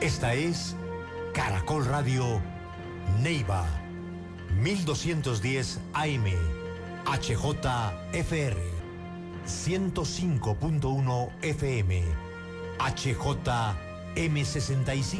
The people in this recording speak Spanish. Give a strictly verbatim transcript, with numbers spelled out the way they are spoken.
Esta es Caracol Radio Neiva, mil doscientos diez A M, H J F R, ciento cinco punto uno F M, H J M sesenta y cinco.